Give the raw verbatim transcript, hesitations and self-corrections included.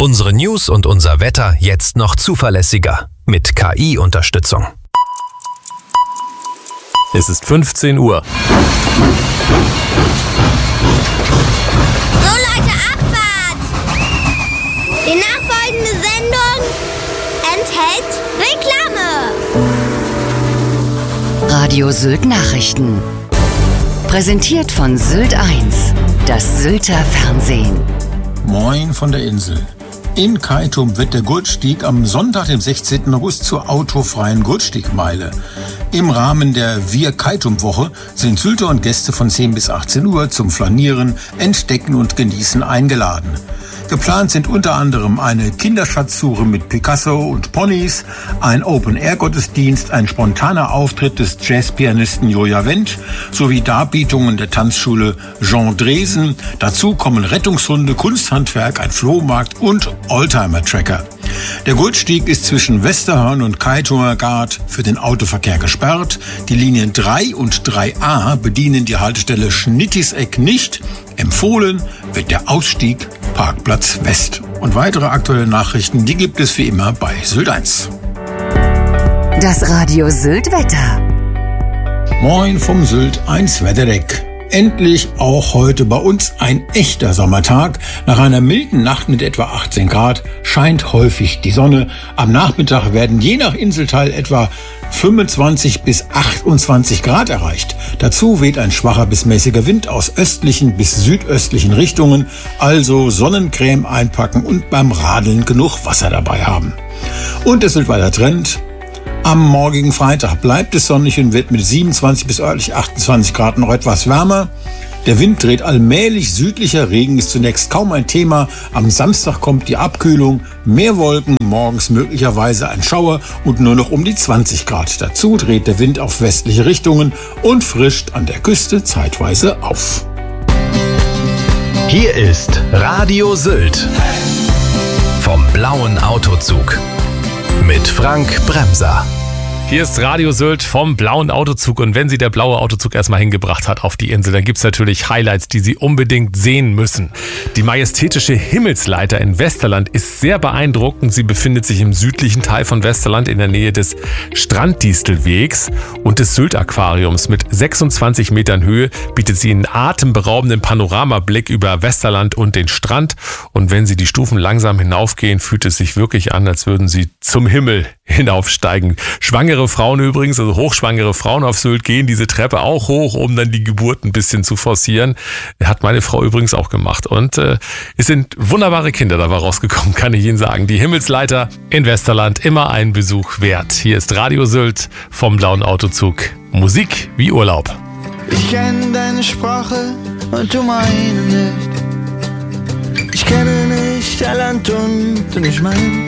Unsere News und unser Wetter jetzt noch zuverlässiger mit K I-Unterstützung. Es ist fünfzehn Uhr. So Leute, Abfahrt! Die nachfolgende Sendung enthält Reklame. Radio Sylt Nachrichten. Präsentiert von Sylt eins, das Sylter Fernsehen. Moin von der Insel. In Keitum wird der Gurtstieg am Sonntag, dem sechzehnten August, zur autofreien Gurtstiegmeile. Im Rahmen der Wir-Keitum-Woche sind Sylter und Gäste von zehn bis achtzehn Uhr zum Flanieren, Entdecken und Genießen eingeladen. Geplant sind unter anderem eine Kinderschatzsuche mit Picasso und Ponys, ein Open-Air-Gottesdienst, ein spontaner Auftritt des Jazzpianisten Joja Wendt sowie Darbietungen der Tanzschule Jean Dresen. Dazu kommen Rettungshunde, Kunsthandwerk, ein Flohmarkt und Oldtimer-Tracker. Der Gurtstieg ist zwischen Westerhörn und Keitumer Gard für den Autoverkehr gesperrt. Die Linien drei und drei a bedienen die Haltestelle Schnittiseck nicht. Empfohlen wird der Ausstieg Parkplatz West. Und weitere aktuelle Nachrichten, die gibt es wie immer bei Sylt eins. Das Radio Sylt Wetter. Moin vom Sylt eins Wetterdeck. Endlich auch heute bei uns ein echter Sommertag. Nach einer milden Nacht mit etwa achtzehn Grad scheint häufig die Sonne. Am Nachmittag werden je nach Inselteil etwa fünfundzwanzig bis achtundzwanzig Grad erreicht. Dazu weht ein schwacher bis mäßiger Wind aus östlichen bis südöstlichen Richtungen. Also Sonnencreme einpacken und beim Radeln genug Wasser dabei haben. Und es wird weiter Trend. Am morgigen Freitag bleibt es sonnig und wird mit siebenundzwanzig bis örtlich achtundzwanzig Grad noch etwas wärmer. Der Wind dreht allmählich südlicher, Regen ist zunächst kaum ein Thema. Am Samstag kommt die Abkühlung, mehr Wolken, morgens möglicherweise ein Schauer und nur noch um die zwanzig Grad. Dazu dreht der Wind auf westliche Richtungen und frischt an der Küste zeitweise auf. Hier ist Radio Sylt vom blauen Autozug mit Frank Bremser. Hier ist Radio Sylt vom blauen Autozug und wenn Sie der blaue Autozug erstmal hingebracht hat auf die Insel, dann gibt es natürlich Highlights, die Sie unbedingt sehen müssen. Die majestätische Himmelsleiter in Westerland ist sehr beeindruckend. Sie befindet sich im südlichen Teil von Westerland in der Nähe des Stranddistelwegs und des Sylt-Aquariums. Mit sechsundzwanzig Metern Höhe bietet sie einen atemberaubenden Panoramablick über Westerland und den Strand. Und wenn Sie die Stufen langsam hinaufgehen, fühlt es sich wirklich an, als würden Sie zum Himmel hinaufsteigen. Schwangere Frauen übrigens, also hochschwangere Frauen auf Sylt, gehen diese Treppe auch hoch, um dann die Geburt ein bisschen zu forcieren. Hat meine Frau übrigens auch gemacht. Und äh, es sind wunderbare Kinder dabei rausgekommen, kann ich Ihnen sagen. Die Himmelsleiter in Westerland, immer einen Besuch wert. Hier ist Radio Sylt vom blauen Autozug. Musik wie Urlaub. Ich kenne deine Sprache und du meine nicht. Ich kenne nicht dein Land und du nicht mein.